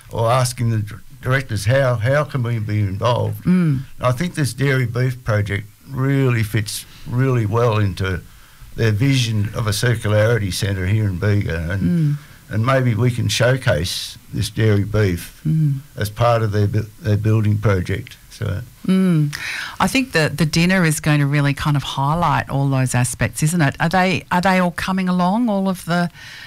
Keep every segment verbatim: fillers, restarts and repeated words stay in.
or asking the directors how how can we be involved. Mm. I think this dairy beef project really fits really well into their vision of a circularity centre here in Bega, and Mm. and maybe we can showcase this dairy beef Mm. as part of their bu- their building project. So Mm. I think that the dinner is going to really kind of highlight all those aspects, isn't it? Are they are they all coming along? All of the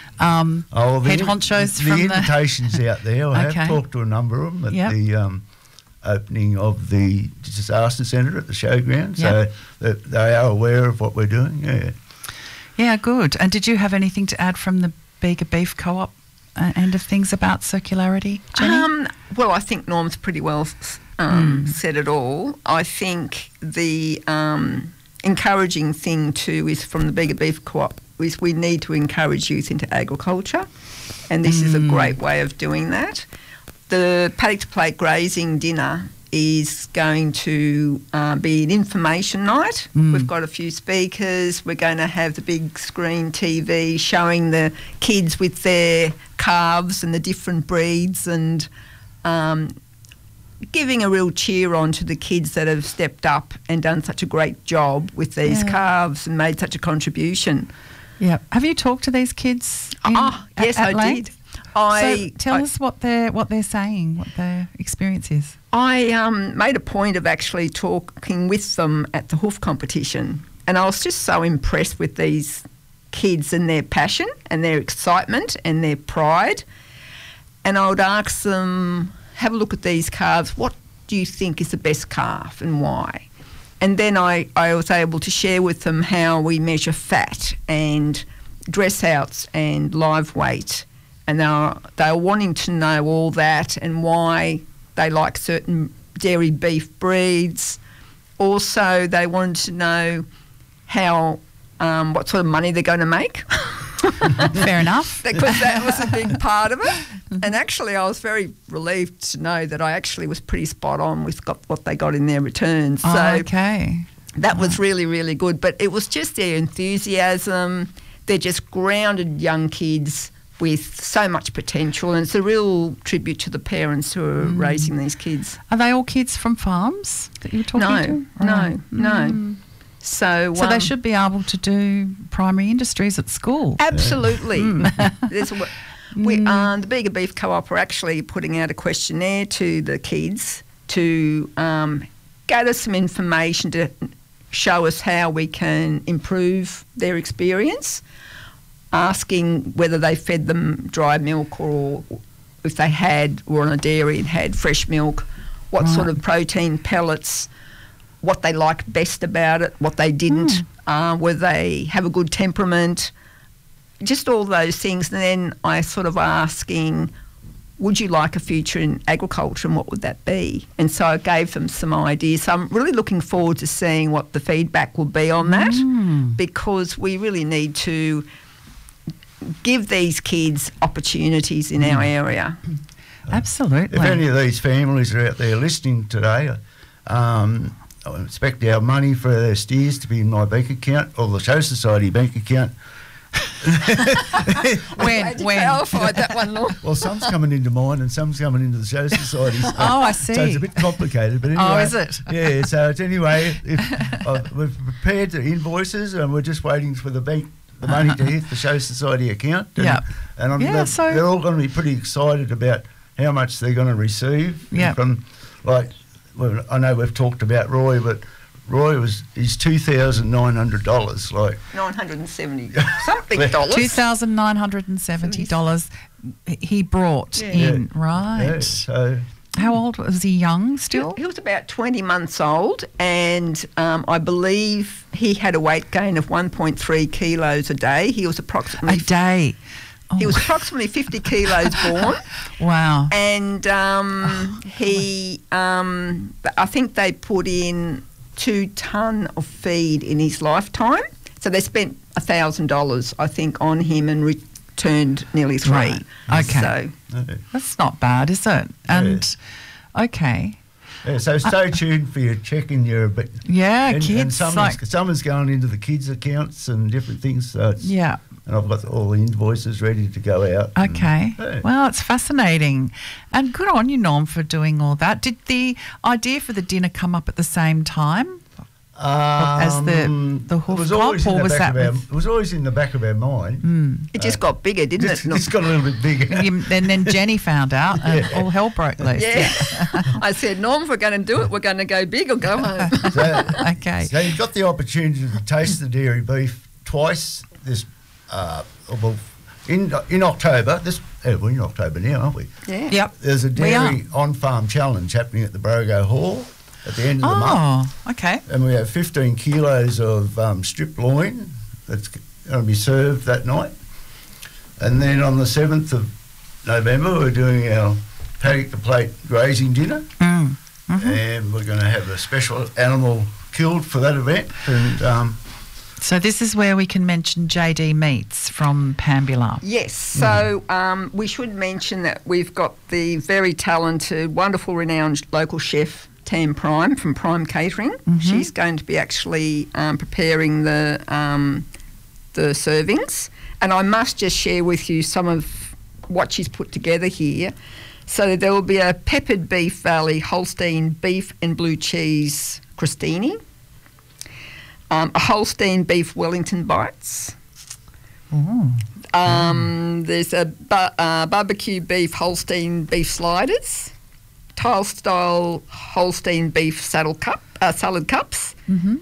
um, oh, the head in- honchos the from invitations out there. I Okay. have talked to a number of them at Yep. the um, opening of the disaster centre at the showground. So Yep. they, they are aware of what we're doing. Yeah. the yeah, good. And did you have anything to add from the Bega Beef Co-op uh, end of things about circularity, Jenny? Um, well, I think Norm's pretty well um, mm. said it all. I think the um, encouraging thing too is from the Bega Beef Co-op is we need to encourage youth into agriculture, and this mm. is a great way of doing that. The Paddock to Plate grazing dinner is going to uh, be an information night. Mm. We've got a few speakers. We're going to have the big screen T V showing the kids with their calves and the different breeds, and um, giving a real cheer on to the kids that have stepped up and done such a great job with these Yeah. calves and made such a contribution. Yeah. Have you talked to these kids? in- Oh, yes, at, at I length? did. I, so tell I, us what they're what they're saying, what their experience is. I um, made a point of actually talking with them at the hoof competition, and I was just so impressed with these kids and their passion and their excitement and their pride. And I would ask them, have a look at these calves. What do you think is the best calf and why? And then I, I was able to share with them how we measure fat and dress outs and live weight. And they were, they were wanting to know all that and why they like certain dairy beef breeds. Also, they wanted to know how, um, what sort of money they're going to make. Fair enough. Because that was a big part of it. And actually, I was very relieved to know that I actually was pretty spot on with got, what they got in their returns. Oh, So okay. that was really, really good. But it was just their enthusiasm. They're just grounded young kids with so much potential, and it's a real tribute to the parents who are mm. raising these kids. Are they all kids from farms that you're talking no, to? No, Right. no, Mm. So, so um, they should be able to do primary industries at school. Absolutely. Mm. There's a, we, uh, the Bega Beef Co-op are actually putting out a questionnaire to the kids to um, gather some information to show us how we can improve their experience, asking whether they fed them dry milk or if they had, were on a dairy and had fresh milk, what Right. sort of protein pellets, what they liked best about it, what they didn't, Mm. uh, whether they have a good temperament, just all those things. And then I sort of asking, would you like a future in agriculture and what would that be? And so I gave them some ideas. So I'm really looking forward to seeing what the feedback will be on that Mm. because we really need to give these kids opportunities in our area. Absolutely. If any of these families are out there listening today, um, I expect our money for their steers to be in my bank account or the Show Society bank account. when, Glad you when? clarified that one, Lord. Well, some's coming into mine and some's coming into the Show Society. So, Oh, I see. So it's a bit complicated. But anyway, Oh, is it? Yeah, so it's anyway, if, uh, we've prepared the invoices and we're just waiting for the bank, the money to hit the Show Society account. And, Yep. and I'm, Yeah, they're, so- they're all going to be pretty excited about how much they're going to receive. Yep. From, like, well, I know we've talked about Roy, but Roy was is two thousand nine hundred dollars. Like nine hundred and seventy something dollars. two thousand nine hundred seventy dollars he brought Yeah. in, Yeah. right. Yeah, so How old was he? Young He, still? he was about twenty months old, and um, I believe he had a weight gain of one point three kilos a day. He was A approximately day. Oh. he was approximately fifty kilos born, Wow. and um, he um, I think they put in two ton of feed in his lifetime. So they spent a thousand dollars, I think, on him and returned nearly three. Right. Okay. So yeah. That's not bad, is it? And okay. Yeah, so stay tuned for your checking your but Yeah, and, kids and someone's, like someone's going into the kids' accounts and different things. So it's, yeah. and I've got all the invoices ready to go out. Okay. And, yeah. Well, it's fascinating. And good on you, Norm, for doing all that. Did the idea for the dinner come up at the same time as the, Um, the it hoof was cop, always in or the was back that of our, with- it was always in the back of our mind. Mm. It just got bigger, didn't It's, it? it's got a little bit bigger. You- and then Jenny found out and Yeah. all hell broke loose. Yeah. I said, Norm, if we're going to do it, we're going to go big or go home. So, Okay. so you got the opportunity to taste the dairy beef twice this, uh, well, in in October. This oh, we're in October now, aren't we? Yeah. Yep. There's a We are. dairy on-farm challenge happening at the Brogo Hall at the end of the month, Oh, okay. and we have fifteen kilos of um, strip loin that's going to be served that night. And then on the seventh of November, we're doing our paddock to plate grazing dinner, Mm. Mhm. and we're going to have a special animal killed for that event. And um, So this is where we can mention J D Meats from Pambula. Yes, so um, we should mention that we've got the very talented, wonderful, renowned local chef, Tam Prime from Prime Catering. She's going to be actually um, preparing the um, the servings, and I must just share with you some of what she's put together here. So there will be a peppered beef valley Holstein beef and blue cheese crostini, um, a Holstein beef Wellington bites. Oh. Um, There's a ba- uh, barbecue beef Holstein beef sliders, tile style Holstein beef saddle cup uh, salad cups, Mm-hmm.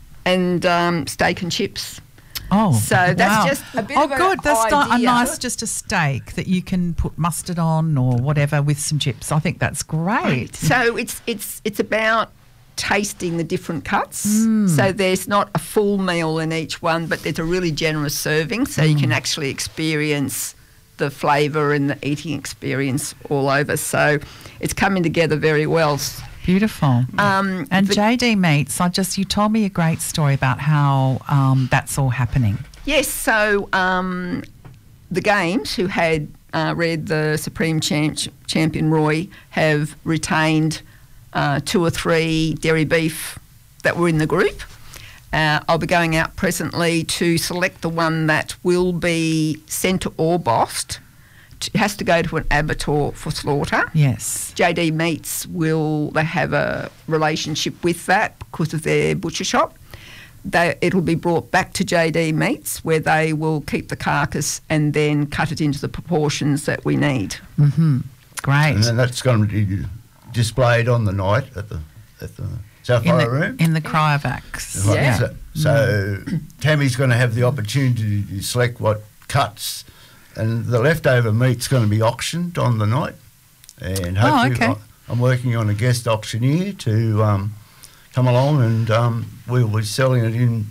and um, steak and chips. Oh, So that's wow. just a bit oh, of a good. That's not a idea. nice, just a steak that you can put mustard on or whatever with some chips. I think that's great. So it's it's it's about tasting the different cuts. Mm. So there's not a full meal in each one, but there's a really generous serving, so you Mm. can actually experience the flavour and the eating experience all over. So it's coming together very well. Beautiful. Um, And the- J D Meats, I just you told me a great story about how um, that's all happening. Yes, so um, the Games, who had uh, read the Supreme Champ- Champion Roy, have retained uh, two or three dairy beef that were in the group. Uh, I'll be going out presently to select the one that will be sent to Orbost. It has to go to an abattoir for slaughter. Yes. J D Meats will, they have a relationship with that because of their butcher shop. They, it'll be brought back to J D Meats where they will keep the carcass and then cut it into the proportions that we need. Mm-hmm. Great. and then that's going to be displayed on the night at the at the in Sapphire the, room. in the cryovacs. Right, Yeah. So, so Tammy's going to have the opportunity to select what cuts, and the leftover meat's going to be auctioned on the night. And Oh, hopefully, okay. I- I'm working on a guest auctioneer to um, come along, and um, we'll be selling it in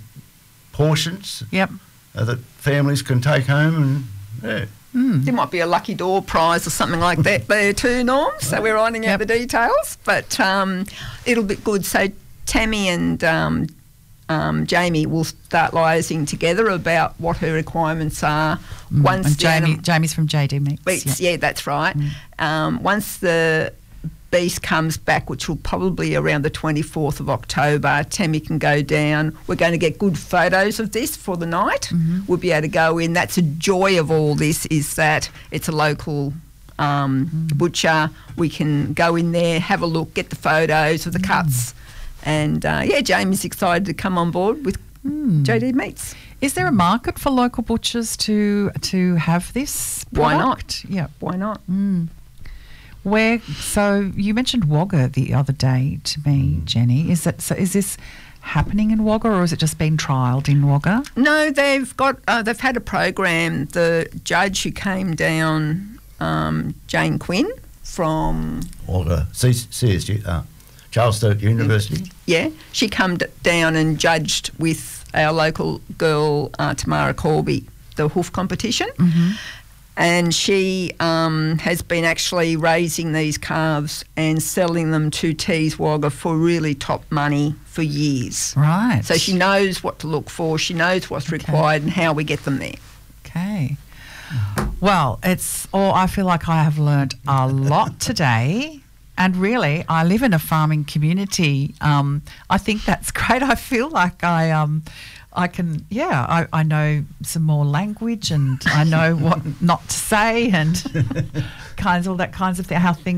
portions Yep. uh, that families can take home. And yeah, Mm. There might be a lucky door prize or something like that there too, Norm. So we're ironing out Yep. the details, but um, it'll be good. So Tammy and um, um, Jamie will start liaising together about what her requirements are. Mm. Once And the Jamie, anim- Jamie's from J D Meats. Beats, yeah. yeah, that's right. Mm. Um, once the beast comes back, which will probably be around the twenty-fourth of October, Tammy can go down. We're going to get good photos of this for the night. Mhm. We'll be able to go in. That's a joy of all this, is that it's a local um, Mm. butcher. We can go in there, have a look, get the photos of the Mm. cuts. And, uh, yeah, Jamie's excited to come on board with Mm. J D Meats. Is there a market for local butchers to to have this Why not? product? Yeah. Why not? Mm. Where? So you mentioned Wagga the other day to me, Jenny. Is that so? Is this happening in Wagga, or has it just been trialled in Wagga? No, they've got uh, they've had a program. The judge who came down, um, Jane Quinn from or the C- CSU, uh, Charles Sturt University. yeah, she come d- down and judged with our local girl uh, Tamara Corby the hoof competition, Mm-hmm. and she um, has been actually raising these calves and selling them to Tees Wagga for really top money for years. Right. So she knows what to look for. She knows what's Okay. required and how we get them there. Okay. Well, it's. Oh, I feel like I have learnt a lot today. And really, I live in a farming community. Um, I think that's great. I feel like I, um, I can, yeah, I, I know some more language and I know what not to say and kinds all that kinds of thing, how things